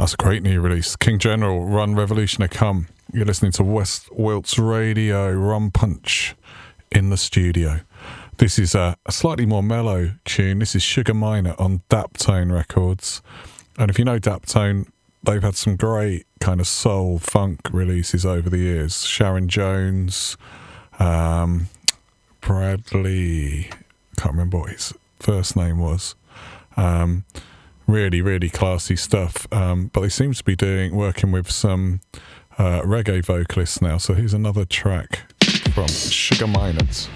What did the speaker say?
That's a great new release. King General, Run Revolution Come. You're listening to West Wilts Radio, Rum Punch in the studio. This is a slightly more mellow tune. This is Sugar Minott on Daptone Records. And if you know Daptone, they've had some great kind of soul funk releases over the years. Sharon Jones, Bradley, can't remember what his first name was. Really, really classy stuff. But they seem to be working with some reggae vocalists now. So here's another track from Sugar Minott.